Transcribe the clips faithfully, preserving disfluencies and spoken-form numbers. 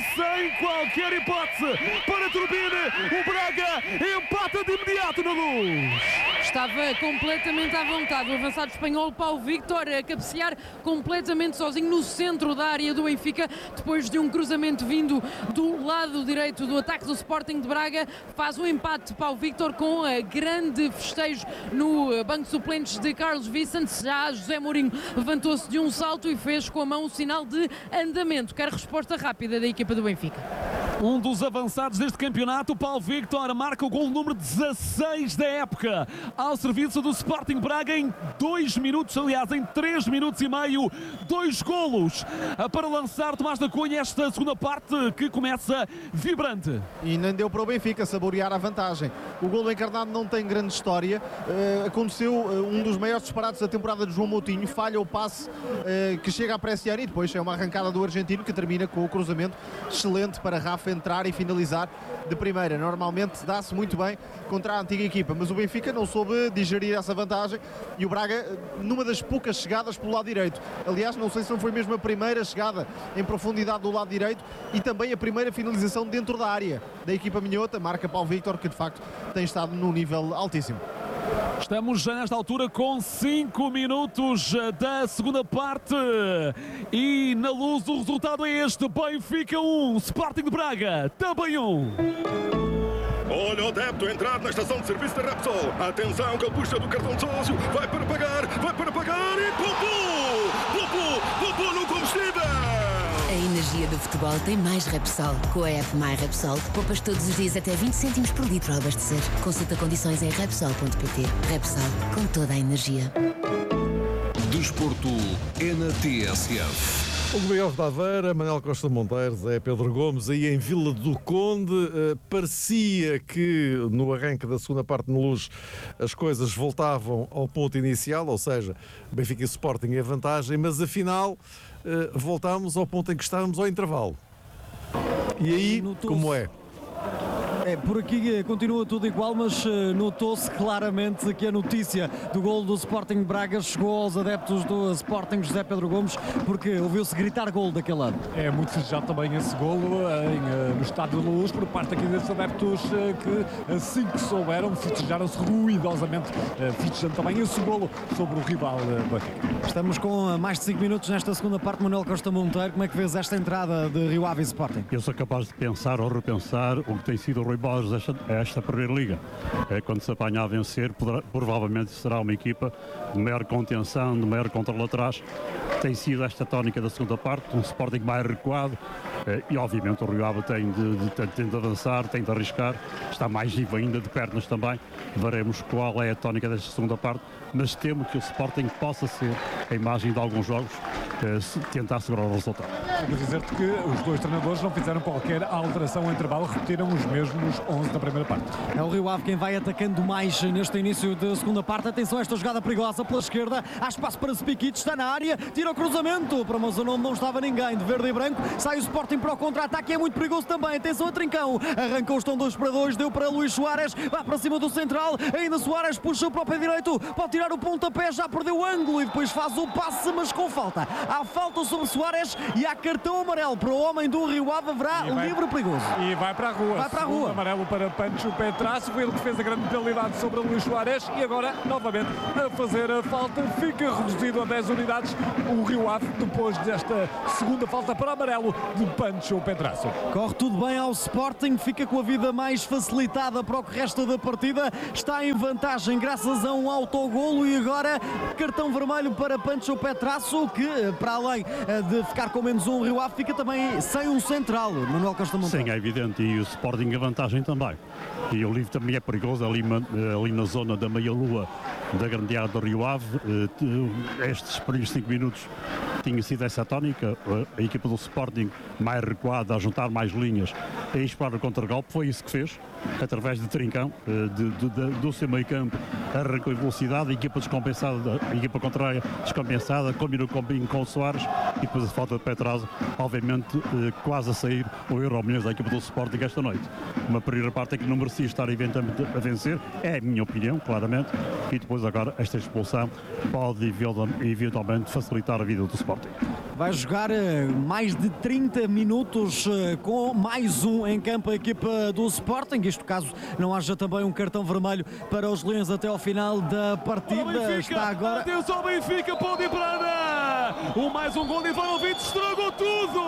sem qualquer hipótese para Turbine. O Braga empata de imediato na Luz. Estava completamente à vontade o avançado espanhol Paulo Victor a cabecear completamente sozinho no centro da área do Benfica, depois de um cruzamento vindo do lado direito do ataque do Sporting de Braga. Faz o empate Paulo Victor com a grande festejo no banco de suplentes de Carlos Vicente. Já José Mourinho levantou-se de um salto e fez com a mão o sinal de andamento. Quer resposta rápida da equipa do Benfica. Um dos avançados deste campeonato, Paulo Victor, marca o gol número dezasseis da época ao serviço do Sporting Braga em dois minutos, aliás, em três minutos e meio, dois golos para lançar Tomás da Cunha esta segunda parte que começa vibrante. E nem deu para o Benfica saborear a vantagem. O golo encarnado não tem grande história. Uh, aconteceu uh, um dos maiores disparates da temporada de João Moutinho, falha o passe uh, que chega a apreciar e depois é uma arrancada do argentino que termina com o cruzamento excelente para Rafa entrar e finalizar de primeira. Normalmente dá-se muito bem contra a antiga equipa, mas o Benfica não soube digerir essa vantagem e o Braga numa das poucas chegadas pelo lado direito. Aliás, não sei se não foi mesmo a primeira chegada em profundidade do lado direito e também a primeira finalização dentro da área da equipa minhota, marca Paulo Victor, que de facto tem estado num nível altíssimo. Estamos já nesta altura com cinco minutos da segunda parte e na Luz o resultado é este: Benfica um, Sporting de Braga também um. Olha o adepto a entrar na estação de serviço da Repsol. Atenção que ele puxa do cartão de sócio, vai para pagar, vai para pagar e poupou! Poupou! Poupou no combustível! A energia do futebol tem mais Repsol. Com a app My Repsol, poupas todos os dias até vinte cêntimos por litro ao abastecer. Consulta condições em repsol ponto pt. Repsol, com toda a energia. Desporto é na T S F. O Miguel de Aveira, Manuel Costa Monteiro, Zé Pedro Gomes, aí em Vila do Conde. Uh, parecia que no arranque da segunda parte no Luz as coisas voltavam ao ponto inicial, ou seja, Benfica e Sporting em vantagem, mas afinal uh, voltámos ao ponto em que estávamos ao intervalo. E aí, como é? É, por aqui continua tudo igual, mas uh, notou-se claramente que a notícia do golo do Sporting Braga chegou aos adeptos do Sporting José Pedro Gomes, porque ouviu-se gritar golo daquele lado. É muito desejado também esse golo em, uh, no Estádio da Luz por parte aqui desses adeptos uh, que assim que souberam festejaram-se ruidosamente, uh, festejando também esse golo sobre o rival uh, Benfica. Estamos com mais de cinco minutos nesta segunda parte. Manuel Costa Monteiro, como é que vês esta entrada de Rio Ave e Sporting? Eu sou capaz de pensar ou repensar o que tem sido o Rui Borges esta, esta Primeira Liga. É, quando se apanha a vencer, poderá, provavelmente será uma equipa de maior contenção, de maior controle atrás. Tem sido esta tónica da segunda parte, um Sporting mais recuado, é, e obviamente o Rio Ave tem de, de, de, tem de avançar, tem de arriscar, está mais vivo ainda de pernas também. Veremos qual é a tónica desta segunda parte, mas temo que o Sporting possa ser a imagem de alguns jogos, é, se tentar segurar o resultado. Vou dizer-te que os dois treinadores não fizeram qualquer alteração ao intervalo, repetiram os mesmos onze da primeira parte. É o Rio Ave quem vai atacando mais neste início da segunda parte. Atenção a esta jogada perigosa pela esquerda, há espaço para Spikic, está na área, tira o cruzamento para uma zona onde não estava ninguém, de verde e branco, sai o Sporting para o contra-ataque, é muito perigoso também. Atenção a Trincão, arrancou, estão dois para dois, deu para Luís Soares, vai para cima do central, ainda Soares puxa para o pé direito, pode tirar o pontapé, já perdeu o ângulo e depois faz o passe, mas com falta. Há falta sobre Soares e há cartão amarelo para o homem do Rio Ave, haverá vai, livre perigoso. E vai para a rua. Vai para a rua. Amarelo para Pancho Petrasso, foi ele que fez a grande penalidade sobre Luís Soares e agora, novamente, a fazer a falta, fica reduzido a dez unidades o Rio Ave, depois desta segunda falta para amarelo de Pancho Petrasso. Corre tudo bem ao Sporting, fica com a vida mais facilitada para o que resta da partida, está em vantagem graças a um autogolo e agora cartão vermelho para Pancho Petrasso, que para além de ficar com menos um, o Rio Ave fica também sem um central, Manuel Costa Monteiro. Sim, é evidente, e o Sporting a vantagem também. E o livro também é perigoso ali, ali na zona da meia-lua da grande área do Rio Ave. Estes primeiros cinco minutos tinha sido essa tónica, a equipa do Sporting mais recuada, a juntar mais linhas, a esperar o contra-golpe, foi isso que fez, através de Trincão, de, de, de, do seu meio campo, arrancou em velocidade, a equipa descompensada, a equipa contrária descompensada, combinou com, com o Soares, e depois a falta de Petrazo, obviamente eh, quase a sair o Euro ao milhões da equipa do Sporting esta noite. Uma primeira parte é que não merecia estar eventualmente a vencer, é a minha opinião, claramente, e depois agora esta expulsão pode eventualmente facilitar a vida do Sporting. Vai jogar mais de trinta minutos com mais um em campo a equipa do Sporting, isto caso não haja também um cartão vermelho para os Leões até ao final da partida. Está agora... Atenção, Benfica, pode ir para o mais um gol de Ivanovic, estragou tudo!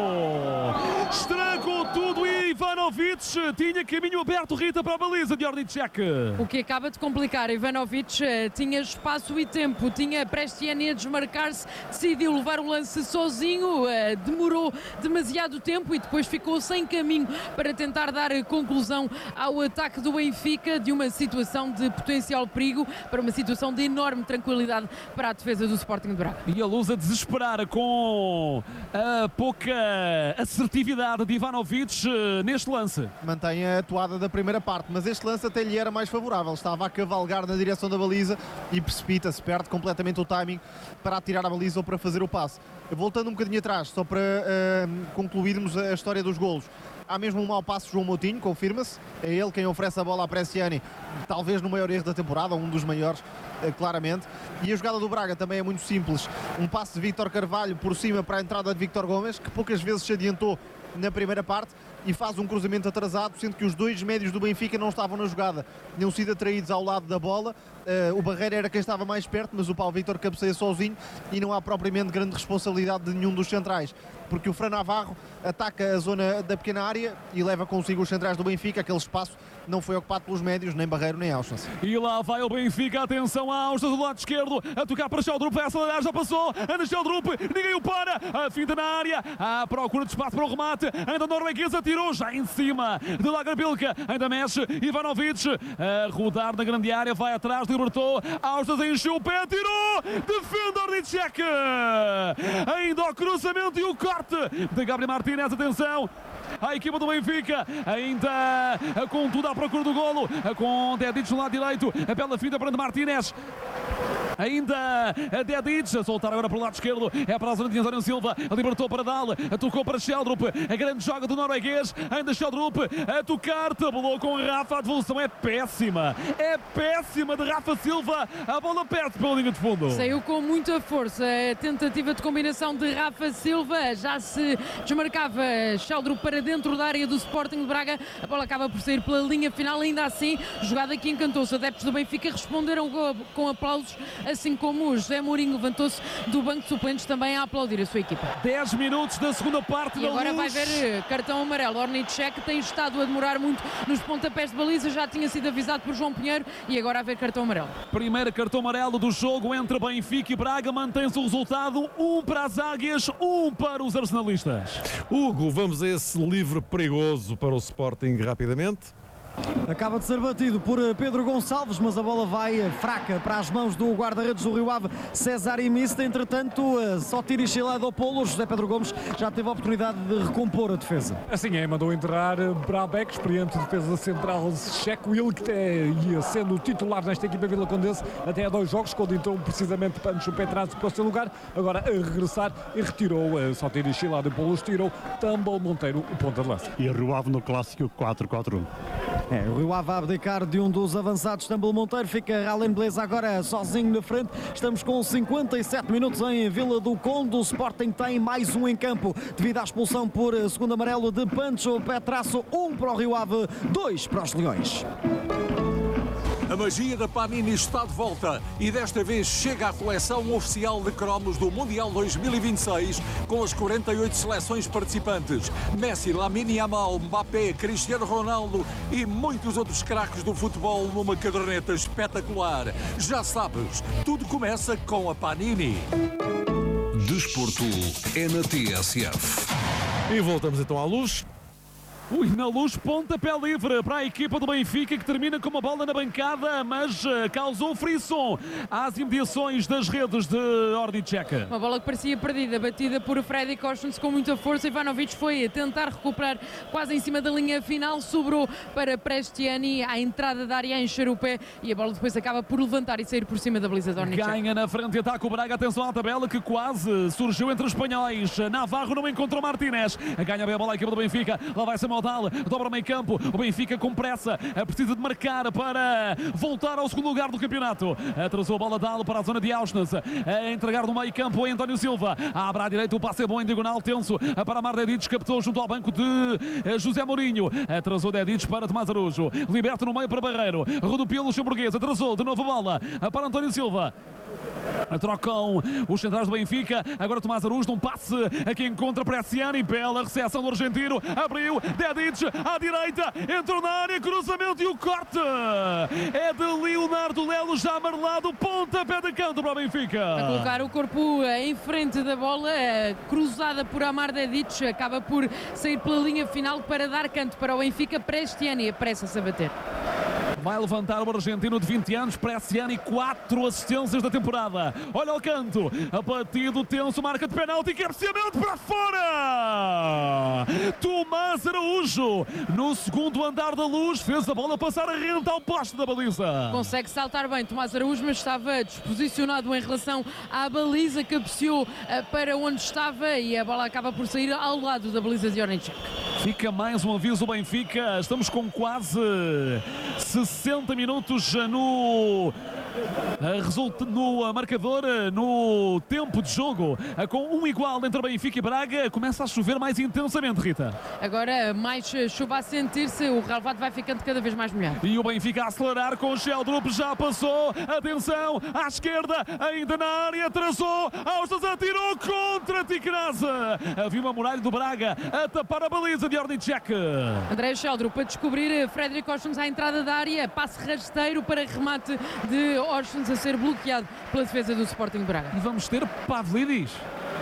Estragou tudo e Ivanovic tinha caminho aberto, Rita, para a baliza de Ornicek. O que acaba de complicar, Ivanovic tinha espaço e tempo, tinha Prestiani a desmarcar-se, decidiu levar o lance sozinho, demorou demasiado tempo e depois ficou sem caminho para tentar dar conclusão ao ataque do Benfica, de uma situação de potencial perigo para uma situação de enorme tranquilidade para a defesa do Sporting de Braga. E a Luz a desesperar com a pouca assertividade de Ivanovic neste lance. Mantém a atuada da primeira parte, mas este lance até lhe era mais favorável. Estava a cavalgar na direção da baliza e precipita-se, perde completamente o timing para atirar a baliza ou para fazer o passe. Voltando um bocadinho atrás, só para uh, concluirmos a história dos golos. Há mesmo um mau passo João Moutinho, confirma-se. É ele quem oferece a bola a Prestiani, talvez no maior erro da temporada, um dos maiores, uh, claramente. E a jogada do Braga também é muito simples. Um passe de Vítor Carvalho por cima para a entrada de Víctor Gomes, que poucas vezes se adiantou na primeira parte e faz um cruzamento atrasado, sendo que os dois médios do Benfica não estavam na jogada, tinham sido atraídos ao lado da bola. Uh, o Barreira era quem estava mais perto, mas o Paulo Vítor cabeceia sozinho e não há propriamente grande responsabilidade de nenhum dos centrais, porque o Fran Navarro ataca a zona da pequena área e leva consigo os centrais do Benfica. Aquele espaço não foi ocupado pelos médios, nem Barreiro nem Auschwitz. E lá vai o Benfica, atenção a Auschwitz do lado esquerdo, a tocar para Sheldrup, vai acelerar, já passou, anda Sheldrup, ninguém o para, a finta na área, à procura de espaço para o remate, ainda a norueguesa tirou já em cima de Lagerbilka, ainda mexe Ivanovic, a rodar na grande área, vai atrás, libertou, Auschwitz encheu o pé, tirou, defende Ornicek, ainda o cruzamento e o corte de Gabriel Martínez, atenção, a equipa do Benfica, ainda com tudo à procura do golo, com Dedic no lado direito, a bela finta para Martínez. Ainda a Dedic a soltar agora para o lado esquerdo, é para a zona de António Silva, libertou para Dal, tocou para Sheldrup, a grande joga do norueguês, ainda Sheldrup a tocar, tabulou com Rafa, a devolução é péssima, é péssima de Rafa Silva, a bola perde pela linha de fundo. Saiu com muita força, a tentativa de combinação de Rafa Silva, já se desmarcava Sheldrup para dentro da área do Sporting de Braga, a bola acaba por sair pela linha final, ainda assim, jogada que encantou-se, adeptos do Benfica responderam com aplausos, assim como o José Mourinho levantou-se do banco de suplentes também a aplaudir a sua equipa. dez minutos da segunda parte e da agora Luz. vai ver cartão amarelo. Ornicek tem estado a demorar muito nos pontapés de baliza, já tinha sido avisado por João Pinheiro e agora a ver cartão amarelo. Primeiro cartão amarelo do jogo entre Benfica e Braga, mantém-se o resultado, um para as Águias, um para os arsenalistas. Hugo, vamos a esse livre perigoso para o Sporting rapidamente. Acaba de ser batido por Pedro Gonçalves, mas a bola vai fraca para as mãos do guarda-redes do Rio Ave, César Imista. Entretanto, só tira e Chilado José Pedro Gomes já teve a oportunidade de recompor a defesa. Assim é, mandou enterrar Brabec, experiente defesa central checo, ele que até ia sendo titular nesta equipa Vila Condense até há dois jogos, quando entrou precisamente Pancho Petrazo para o seu lugar, agora a regressar e retirou, só tira e Chilado tirou Tambal Monteiro o ponta de lança. E Rio Ave no clássico quatro quatro um. É, o Rio Ave a abdicar de um dos avançados, Tambal Monteiro, fica Ralen Beleza agora sozinho na frente. Estamos com cinquenta e sete minutos em Vila do Conde. O Sporting tem mais um em campo devido à expulsão por segundo amarelo de Pancho Petraço. Um para o Rio Ave, dois para os Leões. A magia da Panini está de volta e desta vez chega a coleção oficial de cromos do Mundial dois mil e vinte e seis com as quarenta e oito seleções participantes. Messi, Lamine Yamal, Mbappé, Cristiano Ronaldo e muitos outros craques do futebol numa caderneta espetacular. Já sabes, tudo começa com a Panini. Desporto é na T S F. E voltamos então à Luz. Ui, na Luz, pontapé livre para a equipa do Benfica, que termina com uma bola na bancada, mas uh, causou frisson às imediações das redes de Hornacek. Uma bola que parecia perdida, batida por Freddy Koscielny com muita força. Ivanovic foi a tentar recuperar quase em cima da linha final, sobrou para Prestiani à entrada da área, a encher o pé, e a bola depois acaba por levantar e sair por cima da baliza de Hornacek. Ganha na frente e ataca o Braga. Atenção à tabela que quase surgiu entre os espanhóis. Navarro não encontrou Martínez. Ganha bem a bola a equipa do Benfica. Lá vai Samuel Dal, dobra o meio campo. O Benfica com pressa, precisa de marcar para voltar ao segundo lugar do campeonato. Atrasou a bola Dal para a zona de Auschwitz. A entregar no meio campo a António Silva. Abre à direita, o passe é bom em diagonal, tenso para Amar Dedic, captou junto ao banco de José Mourinho. Atrasou Dedic para Tomás Araújo. Liberta no meio para Barreiro. Rodopia luxemburguês. Atrasou de novo a bola para António Silva. Trocam os centrais do Benfica. Agora Tomás Araújo num passe aqui encontra Pressiani. Bela recepção do argentino. Abriu Dedic à direita. Entrou na área. Cruzamento e o corte é de Leonardo Lelo, já amarelado. Pontapé de canto para o Benfica. A colocar o corpo em frente da bola, cruzada por Amar Dedic. Acaba por sair pela linha final para dar canto para o Benfica. Prestiani apressa-se a bater. Vai levantar o argentino de vinte anos, Pressiani, quatro assistências da temporada. Olha o canto, abatido, tenso, marca de penalti, cabeceamento para fora! Tomás Araújo, no segundo andar da Luz, fez a bola passar a rente ao poste da baliza. Consegue saltar bem Tomás Araújo, mas estava desposicionado em relação à baliza, cabeceou para onde estava e a bola acaba por sair ao lado da baliza de Hornacek. Fica mais um aviso o Benfica, estamos com quase sessenta minutos no, no marcador, no tempo de jogo, com um igual entre Benfica e Braga. Começa a chover mais intensamente, Rita. Agora mais chuva a sentir-se, o relvado vai ficando cada vez mais molhado. E o Benfica a acelerar com o Sheldrup, já passou, atenção, à esquerda, ainda na área, atrasou, Austas atirou contra Tiqueraza. Havia uma muralha do Braga a tapar a baliza de Hornacek. André Sheldrup a descobrir Frederic Koscielny à entrada da área, passe rasteiro para remate de Koscielny a ser bloqueado pela defesa do Sporting Braga. E vamos ter Pavlidis.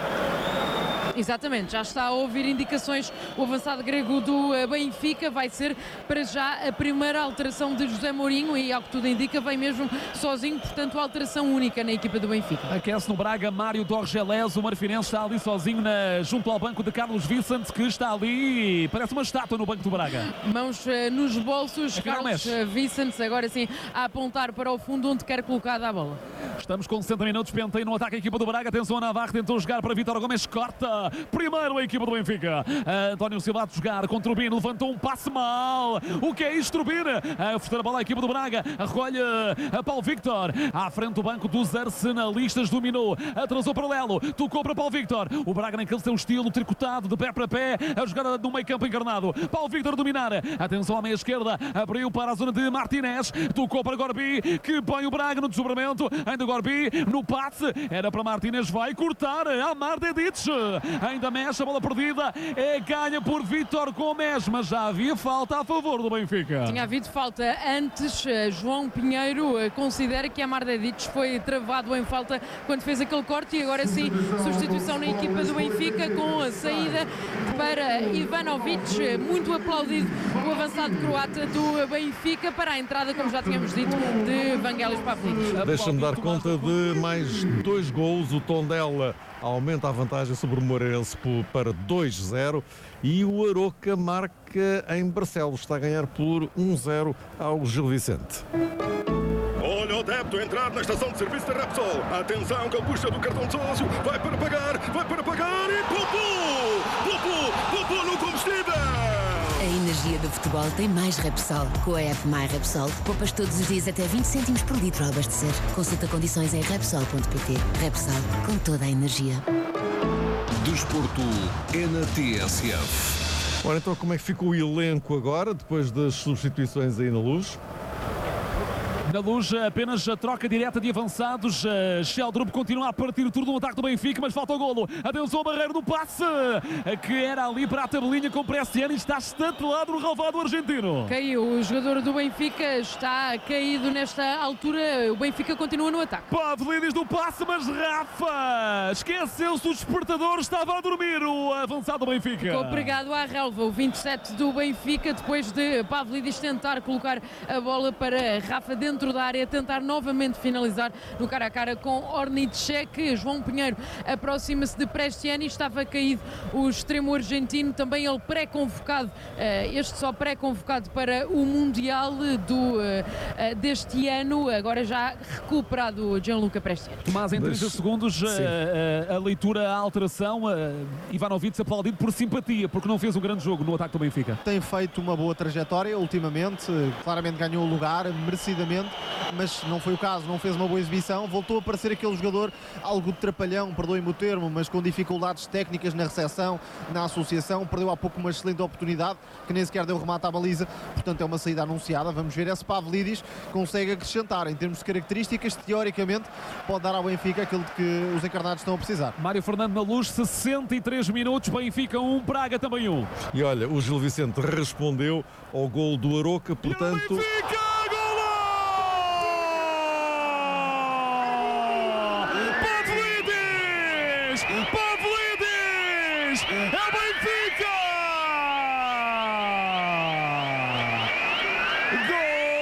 Exatamente, já está a ouvir indicações o avançado grego do Benfica. Vai ser para já a primeira alteração de José Mourinho e, ao que tudo indica, vem mesmo sozinho, portanto alteração única na equipa do Benfica. Aquece no Braga Mário Dorgelés, o marfinense está ali sozinho na, junto ao banco de Carlos Vicente, que está ali, parece uma estátua no banco do Braga. Mãos uh, nos bolsos, Aqui Carlos Vicente agora sim a apontar para o fundo onde quer colocada a bola. Estamos com sessenta minutos, penteio no ataque a equipa do Braga, atenção a Navarro, tentou jogar para Vítor Gomes, corta, primeiro a equipa do Benfica. António Silva a jogar com Turbino, levantou um passe mal. O que é isto, Turbino? A oferecer a bola à equipa do Braga, recolhe a Paulo Victor, à frente do banco dos arsenalistas, dominou, atrasou para Lelo, tocou para Paulo Victor. O Braga naquele seu estilo tricotado, de pé para pé, a jogada no meio campo encarnado. Paulo Victor dominar, atenção à meia esquerda, abriu para a zona de Martínez, tocou para Gorbi, que põe o Braga no desdobramento, ainda Gorbi no passe, era para Martínez, vai cortar, Amar Dedic, ainda mexe, a bola perdida, é ganha por Vítor Gomes, mas já havia falta a favor do Benfica. Tinha havido falta antes, João Pinheiro considera que Amar Dedic foi travado em falta quando fez aquele corte e agora sim, substituição na equipa do Benfica com a saída para Ivanovic, muito aplaudido o avançado croata do Benfica para a entrada, como já tínhamos dito, de Vangelis Pavlidis. Deixa-me dar conta de mais dois gols. O Tondela aumenta a vantagem sobre o Moreirense para dois a zero e o Aroca marca em Barcelos, está a ganhar por um a zero ao Gil Vicente. Olha o débito a entrar na estação de serviço da Repsol. Atenção que ele puxa do cartão de sócio, vai para pagar, vai para pagar e poupou! Poupou! Poupou no combustível! A energia do futebol tem mais Repsol. Com a app My Repsol, poupas todos os dias até vinte cêntimos por litro ao abastecer. Consulta condições em repsol ponto pt. Repsol, com toda a energia. Desporto é na T S F. Ora, então como é que ficou o elenco agora, depois das substituições aí na Luz? Na Luz, apenas a troca direta de avançados. Sheldrup continua a partir tudo no ataque do Benfica, mas falta o golo. Atenção, a barreira do passe, que era ali para a tabelinha com Prestiani, está estatelado no relvado argentino. Caiu, o jogador do Benfica está caído nesta altura. O Benfica continua no ataque. Pavlidis do passe, mas Rafa esqueceu-se, o despertador estava a dormir. O avançado do Benfica ficou pregado à relva, o vinte e sete do Benfica, depois de Pavlidis tentar colocar a bola para Rafa dentro da área, tentar novamente finalizar no cara a cara com Ornicek. João Pinheiro aproxima-se de Prestiani, estava caído o extremo argentino, também ele pré-convocado, este só pré-convocado para o Mundial do, deste ano, agora já recuperado Gianluca Prestiani. Tomás, em trinta segundos, a, a, a leitura, a alteração, a Ivanovic aplaudido por simpatia, porque não fez um grande jogo no ataque do Benfica. Tem feito uma boa trajetória ultimamente, claramente ganhou o lugar, merecidamente, mas não foi o caso, não fez uma boa exibição, voltou a parecer aquele jogador algo de trapalhão, perdoem-me o termo, mas com dificuldades técnicas na recepção, na associação, perdeu há pouco uma excelente oportunidade, que nem sequer deu remate à baliza, portanto é uma saída anunciada. Vamos ver se Pavlidis consegue acrescentar em termos de características, teoricamente pode dar ao Benfica aquilo que os encarnados estão a precisar. Mário Fernando na Luz, sessenta e três minutos, Benfica um, Braga também um. E olha, o Gil Vicente respondeu ao gol do Aroca, portanto... Pavlidis!